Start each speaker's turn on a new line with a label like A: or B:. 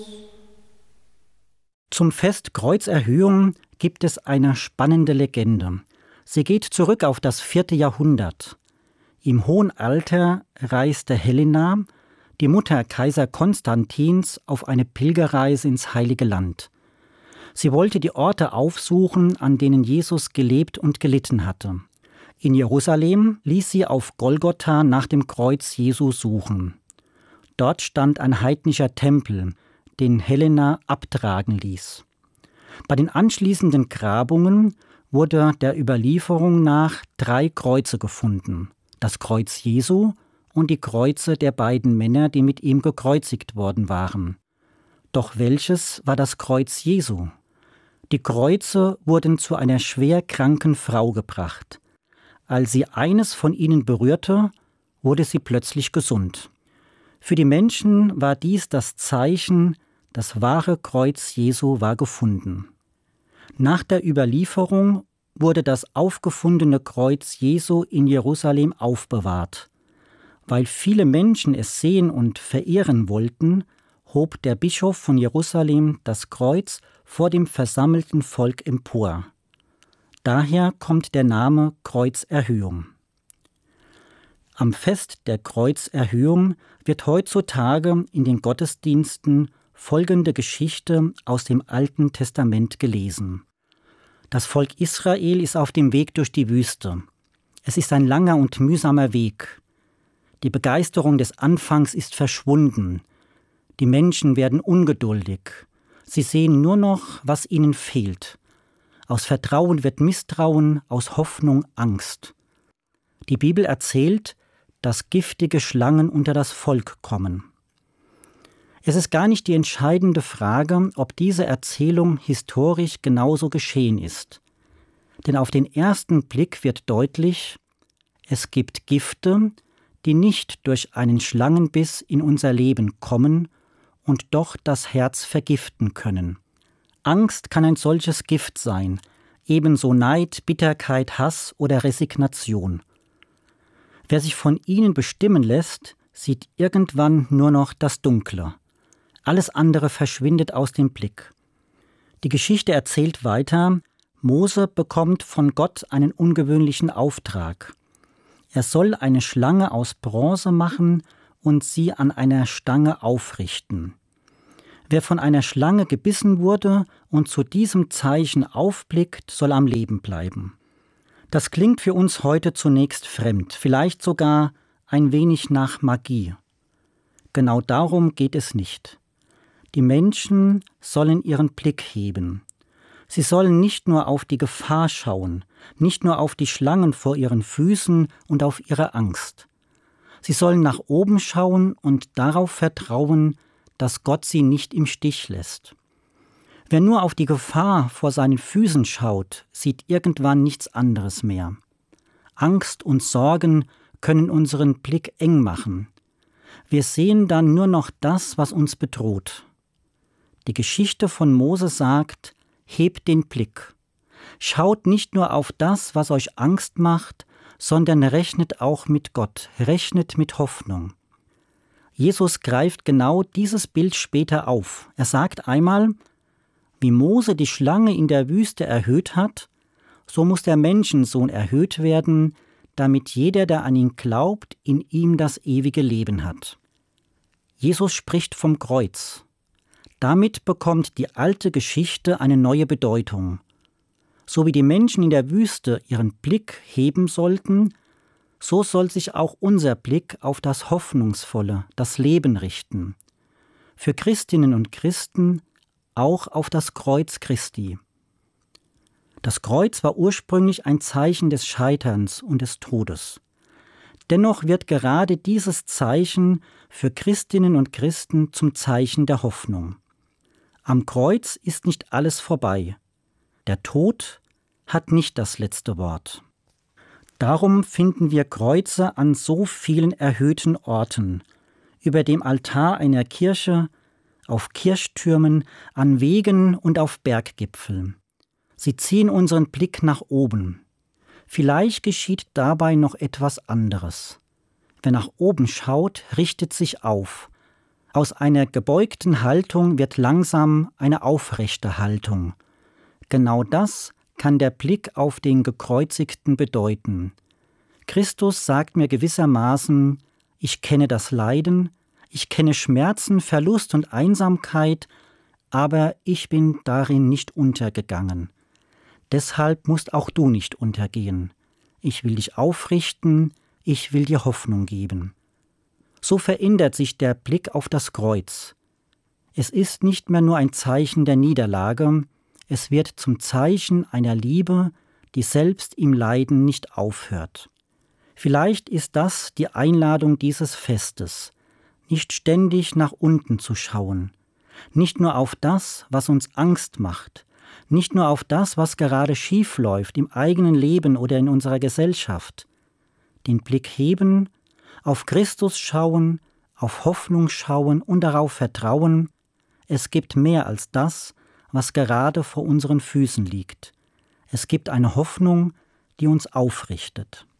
A: Zum Fest Kreuzerhöhung gibt es eine spannende Legende. Sie geht zurück auf das 4. Jahrhundert. Im hohen Alter reiste Helena, die Mutter Kaiser Konstantins, auf eine Pilgerreise ins Heilige Land. Sie wollte die Orte aufsuchen, an denen Jesus gelebt und gelitten hatte. In Jerusalem ließ sie auf Golgotha nach dem Kreuz Jesu suchen. Dort stand ein heidnischer Tempel, den Helena abtragen ließ. Bei den anschließenden Grabungen wurde der Überlieferung nach 3 Kreuze gefunden: das Kreuz Jesu und die Kreuze der beiden Männer, die mit ihm gekreuzigt worden waren. Doch welches war das Kreuz Jesu? Die Kreuze wurden zu einer schwer kranken Frau gebracht. Als sie eines von ihnen berührte, wurde sie plötzlich gesund. Für die Menschen war dies das Zeichen, das wahre Kreuz Jesu war gefunden. Nach der Überlieferung wurde das aufgefundene Kreuz Jesu in Jerusalem aufbewahrt. Weil viele Menschen es sehen und verehren wollten, hob der Bischof von Jerusalem das Kreuz vor dem versammelten Volk empor. Daher kommt der Name Kreuzerhöhung. Am Fest der Kreuzerhöhung wird heutzutage in den Gottesdiensten folgende Geschichte aus dem Alten Testament gelesen. Das Volk Israel ist auf dem Weg durch die Wüste. Es ist ein langer und mühsamer Weg. Die Begeisterung des Anfangs ist verschwunden. Die Menschen werden ungeduldig. Sie sehen nur noch, was ihnen fehlt. Aus Vertrauen wird Misstrauen, aus Hoffnung Angst. Die Bibel erzählt, dass giftige Schlangen unter das Volk kommen. Es ist gar nicht die entscheidende Frage, ob diese Erzählung historisch genauso geschehen ist. Denn auf den ersten Blick wird deutlich, es gibt Gifte, die nicht durch einen Schlangenbiss in unser Leben kommen und doch das Herz vergiften können. Angst kann ein solches Gift sein, ebenso Neid, Bitterkeit, Hass oder Resignation. Wer sich von ihnen bestimmen lässt, sieht irgendwann nur noch das Dunkle. Alles andere verschwindet aus dem Blick. Die Geschichte erzählt weiter, Mose bekommt von Gott einen ungewöhnlichen Auftrag. Er soll eine Schlange aus Bronze machen und sie an einer Stange aufrichten. Wer von einer Schlange gebissen wurde und zu diesem Zeichen aufblickt, soll am Leben bleiben. Das klingt für uns heute zunächst fremd, vielleicht sogar ein wenig nach Magie. Genau darum geht es nicht. Die Menschen sollen ihren Blick heben. Sie sollen nicht nur auf die Gefahr schauen, nicht nur auf die Schlangen vor ihren Füßen und auf ihre Angst. Sie sollen nach oben schauen und darauf vertrauen, dass Gott sie nicht im Stich lässt. Wer nur auf die Gefahr vor seinen Füßen schaut, sieht irgendwann nichts anderes mehr. Angst und Sorgen können unseren Blick eng machen. Wir sehen dann nur noch das, was uns bedroht. Die Geschichte von Mose sagt, hebt den Blick. Schaut nicht nur auf das, was euch Angst macht, sondern rechnet auch mit Gott, rechnet mit Hoffnung. Jesus greift genau dieses Bild später auf. Er sagt einmal, wie Mose die Schlange in der Wüste erhöht hat, so muss der Menschensohn erhöht werden, damit jeder, der an ihn glaubt, in ihm das ewige Leben hat. Jesus spricht vom Kreuz. Damit bekommt die alte Geschichte eine neue Bedeutung. So wie die Menschen in der Wüste ihren Blick heben sollten, so soll sich auch unser Blick auf das Hoffnungsvolle, das Leben richten. Für Christinnen und Christen auch auf das Kreuz Christi. Das Kreuz war ursprünglich ein Zeichen des Scheiterns und des Todes. Dennoch wird gerade dieses Zeichen für Christinnen und Christen zum Zeichen der Hoffnung. Am Kreuz ist nicht alles vorbei. Der Tod hat nicht das letzte Wort. Darum finden wir Kreuze an so vielen erhöhten Orten, über dem Altar einer Kirche, auf Kirchtürmen, an Wegen und auf Berggipfeln. Sie ziehen unseren Blick nach oben. Vielleicht geschieht dabei noch etwas anderes. Wer nach oben schaut, richtet sich auf. Aus einer gebeugten Haltung wird langsam eine aufrechte Haltung. Genau das kann der Blick auf den Gekreuzigten bedeuten. Christus sagt mir gewissermaßen, ich kenne das Leiden, ich kenne Schmerzen, Verlust und Einsamkeit, aber ich bin darin nicht untergegangen. Deshalb musst auch du nicht untergehen. Ich will dich aufrichten, ich will dir Hoffnung geben. So verändert sich der Blick auf das Kreuz. Es ist nicht mehr nur ein Zeichen der Niederlage, es wird zum Zeichen einer Liebe, die selbst im Leiden nicht aufhört. Vielleicht ist das die Einladung dieses Festes, nicht ständig nach unten zu schauen, nicht nur auf das, was uns Angst macht, nicht nur auf das, was gerade schief läuft im eigenen Leben oder in unserer Gesellschaft. Den Blick heben, auf Christus schauen, auf Hoffnung schauen und darauf vertrauen, es gibt mehr als das, was gerade vor unseren Füßen liegt. Es gibt eine Hoffnung, die uns aufrichtet.